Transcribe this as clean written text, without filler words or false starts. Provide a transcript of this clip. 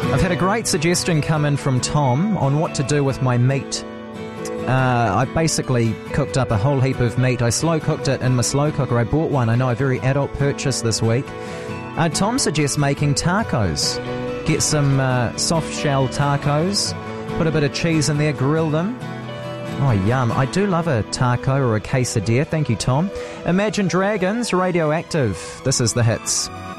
I've had a great suggestion come in from Tom on what to do with my meat. I basically cooked up a whole heap of meat. I slow cooked it in my slow cooker. I bought one. I know, a very adult purchase this week. Tom suggests making tacos. Get some soft shell tacos, put a bit of cheese in there, grill them. Oh, yum. I do love a taco or a quesadilla. Thank you, Tom. Imagine Dragons, Radioactive. This is The Hits.